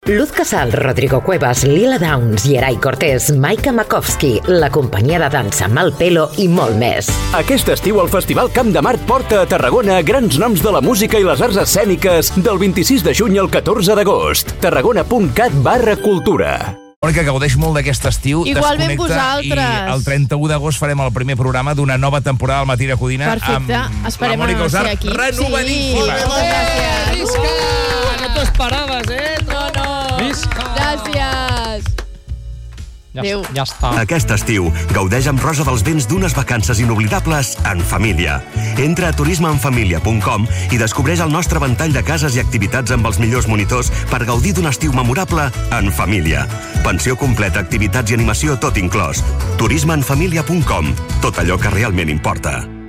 Luz Casal, Rodrigo Cuevas, Lila Downs, Yeray Cortés, Maika Makovsky, la companyia de dansa Malpelo i molt més. Aquest estiu el Festival Camp de Mart porta a Tarragona grans noms de la música i les arts escèniques del 26 de juny al 14 d'agost. tarragona.cat/cultura. Mònica, gaudeix molt d'aquest estiu. Igualment vosaltres. I el 31 d'agost farem el primer programa d'una nova temporada al Matí de Codina. Perfecte, esperem la Mònica Usart, aquí. renovadíssima. Sí, moltes gràcies. Visca! No t'ho esperaves, No. Visca! Gràcies. Adéu. Ja està. Aquest estiu, gaudeix amb Rosa dels Vents d'unes vacances inoblidables en família. Entra a turismeenfamilia.com i descobreix el nostre ventall de cases i activitats amb els millors monitors per gaudir d'un estiu memorable en família. Pensió completa, activitats i animació tot inclòs. turismeenfamilia.com. Tot allò que realment importa.